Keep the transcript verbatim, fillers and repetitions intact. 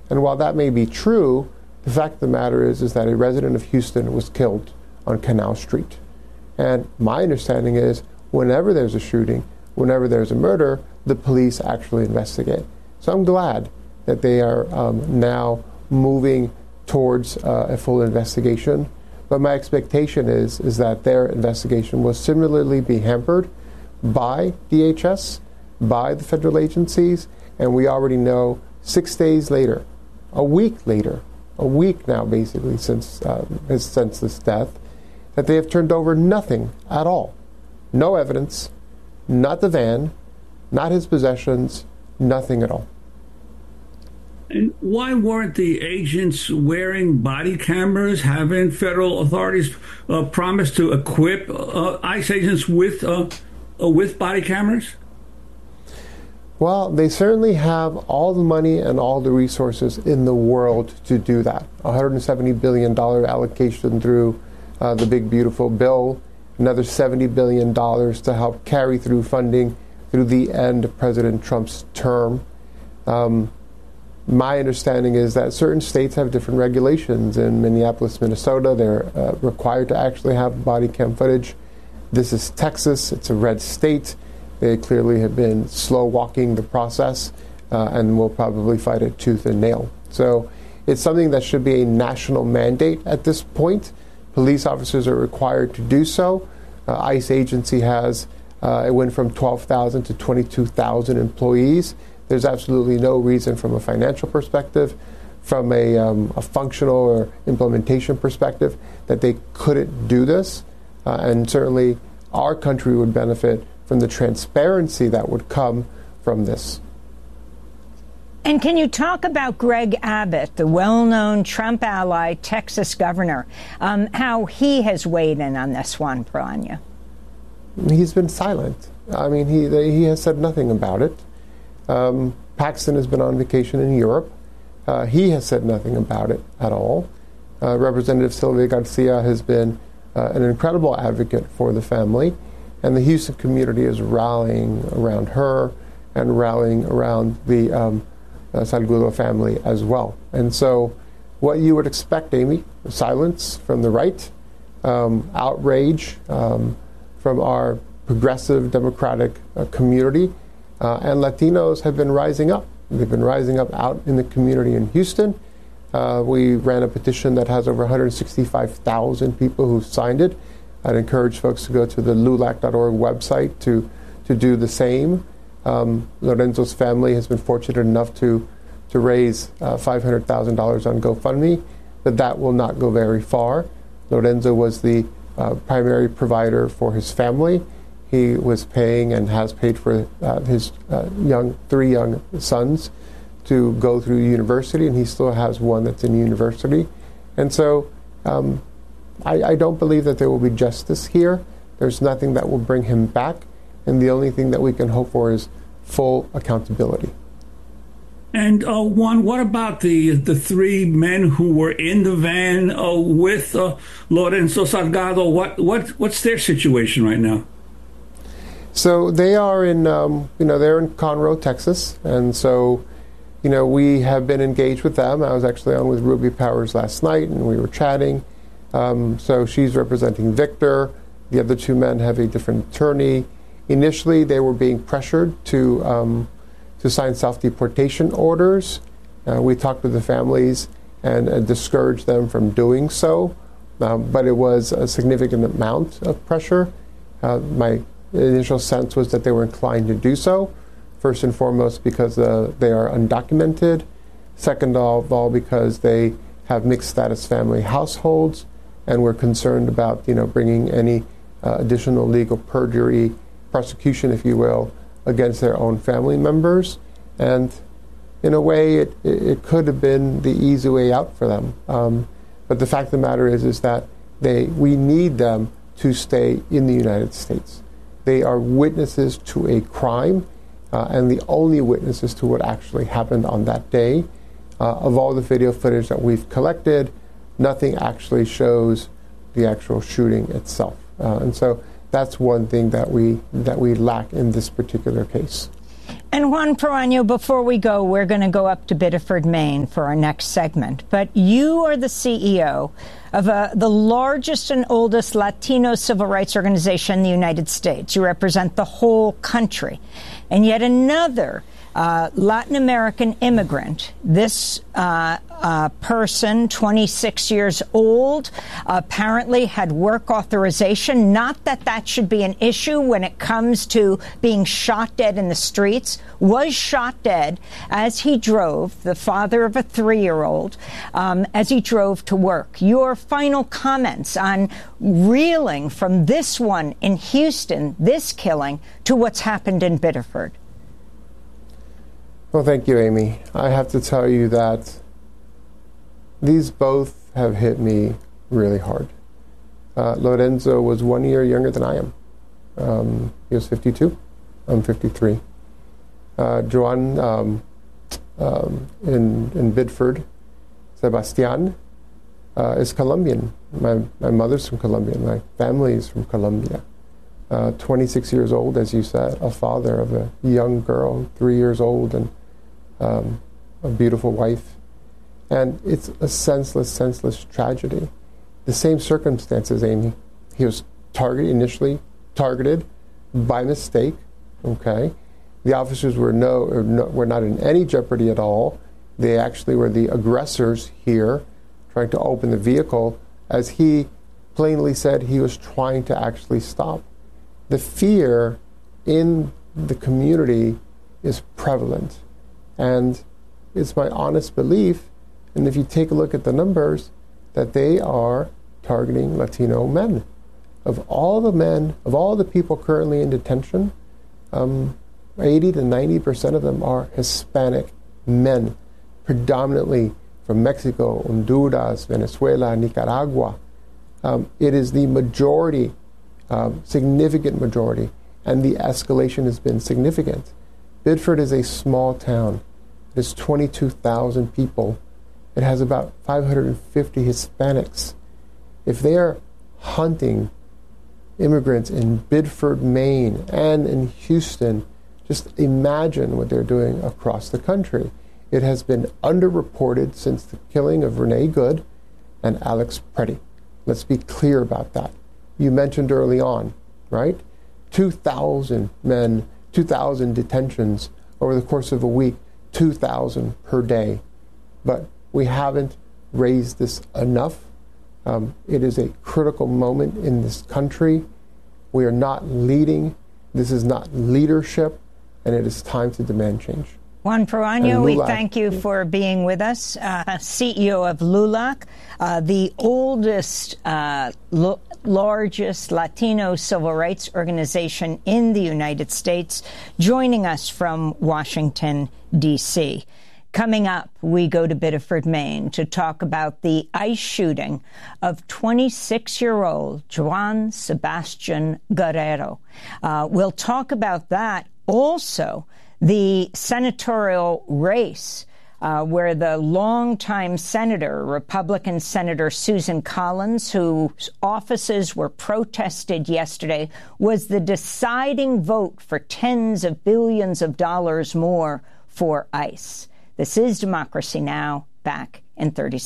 And while that may be true, the fact of the matter is, is that a resident of Houston was killed on Canal Street. And my understanding is whenever there's a shooting, whenever there's a murder, the police actually investigate. So I'm glad that they are um, now moving towards uh, a full investigation. But my expectation is, is that their investigation will similarly be hampered by D H S, by the federal agencies, and we already know six days later, a week later, a week now basically since um, his senseless death, that they have turned over nothing at all. No evidence, not the van, not his possessions, nothing at all. And why weren't the agents wearing body cameras? Haven't federal authorities uh, promised to equip uh, ICE agents with uh, uh, with body cameras? Well, they certainly have all the money and all the resources in the world to do that. one hundred seventy billion dollars allocation through uh, the big, beautiful bill, another seventy billion dollars to help carry through funding through the end of President Trump's term. Um, My understanding is that certain states have different regulations. In Minneapolis, Minnesota, they're uh, required to actually have body cam footage. This is Texas. It's a red state. They clearly have been slow walking the process uh, and will probably fight it tooth and nail. So it's something that should be a national mandate at this point. Police officers are required to do so. Uh, ICE agency has, uh, it went from twelve thousand to twenty-two thousand employees. There's absolutely no reason from a financial perspective, from a, um, a functional or implementation perspective, that they couldn't do this. Uh, and certainly our country would benefit from the transparency that would come from this. And can you talk about Greg Abbott, the well-known Trump ally, Texas governor, um, how he has weighed in on this one, Pranya? He's been silent. I mean, he, he has said nothing about it. Um, Paxton has been on vacation in Europe. Uh, he has said nothing about it at all. Uh, Representative Sylvia Garcia has been uh, an incredible advocate for the family, and the Houston community is rallying around her and rallying around the um, uh, Salgudo family as well. And so what you would expect, Amy, silence from the right, um, outrage um, from our progressive democratic uh, community. Uh, and Latinos have been rising up. They've been rising up out in the community in Houston. Uh, we ran a petition that has over one hundred sixty-five thousand people who signed it. I'd encourage folks to go to the L U L A C dot org website to, to do the same. Um, Lorenzo's family has been fortunate enough to, to raise uh, five hundred thousand dollars on GoFundMe, but that will not go very far. Lorenzo was the uh, primary provider for his family. He was paying and has paid for uh, his uh, young three young sons to go through university, and he still has one that's in university. And so um, I, I don't believe that there will be justice here. There's nothing that will bring him back, and the only thing that we can hope for is full accountability. And uh, Juan, what about the the three men who were in the van uh, with uh, Lorenzo Salgado? What what what's their situation right now? So they are in, um, you know, they're in Conroe, Texas, and so, you know, we have been engaged with them. I was actually on with Ruby Powers last night, and we were chatting. Um, so she's representing Victor. The other two men have a different attorney. Initially, they were being pressured to um, to sign self-deportation orders. Uh, we talked with the families and uh, discouraged them from doing so, um, but it was a significant amount of pressure. Uh, my initial sense was that they were inclined to do so, first and foremost because uh, they are undocumented, second of all because they have mixed status family households, and we're concerned about, you know, bringing any uh, additional legal perjury, prosecution, if you will, against their own family members. And in a way, it, it could have been the easy way out for them. Um, but the fact of the matter is, is that they we need them to stay in the United States. They are witnesses to a crime, uh, and the only witnesses to what actually happened on that day. Uh, of all the video footage that we've collected, nothing actually shows the actual shooting itself. Uh, and so that's one thing that we that we lack in this particular case. And Juan Perano, before we go, we're going to go up to Biddeford, Maine for our next segment. But you are the C E O of uh, the largest and oldest Latino civil rights organization in the United States. You represent the whole country. And yet another uh, Latin American immigrant, this uh, uh, person, twenty-six years old, apparently had work authorization. Not that that should be an issue when it comes to being shot dead in the streets, was shot dead as he drove, the father of a three-year-old, um, as he drove to work. Your final comments on reeling from this one in Houston, this killing, to what's happened in Biddeford. Well, thank you, Amy. I have to tell you that these both have hit me really hard. Uh, Lorenzo was one year younger than I am. Um, he was fifty-two. I'm fifty-three. Uh, Joan um, um, in, in Biddeford, Sebastian, uh, is Colombian. My, my mother's from Colombia. My family is from Colombia. Uh, twenty-six years old, as you said, a father of a young girl, three years old, and um, a beautiful wife. And it's a senseless, senseless tragedy. The same circumstances, Amy. He was targeted, initially targeted by mistake, okay? The officers were no, or no, were not in any jeopardy at all. They actually were the aggressors here, trying to open the vehicle, as he plainly said he was trying to actually stop. The fear in the community is prevalent. And it's my honest belief, and if you take a look at the numbers, that they are targeting Latino men. Of all the men, of all the people currently in detention, um, eighty to ninety percent of them are Hispanic men, predominantly from Mexico, Honduras, Venezuela, Nicaragua. Um, it is the majority, um, significant majority, and the escalation has been significant. Biddeford is a small town. It is twenty-two thousand people. It has about five hundred fifty Hispanics. If they are hunting immigrants in Biddeford, Maine, and in Houston, just imagine what they're doing across the country. It has been underreported since the killing of Renee Good and Alex Preddy. Let's be clear about that. You mentioned early on, right? two thousand men, two thousand detentions over the course of a week, two thousand per day. But we haven't raised this enough. Um, it is a critical moment in this country. We are not leading. This is not leadership, and it is time to demand change. Juan Perano, we thank you for being with us, uh, C E O of LULAC, uh, the oldest, uh, lo- largest Latino civil rights organization in the United States, joining us from Washington, D C Coming up, we go to Biddeford, Maine, to talk about the ICE shooting of twenty-six-year-old Juan Sebastian Guerrero. Uh, we'll talk about that. Also, the senatorial race, uh, where the longtime senator, Republican Senator Susan Collins, whose offices were protested yesterday, was the deciding vote for tens of billions of dollars more for ICE. This is Democracy Now!, back in thirty seconds.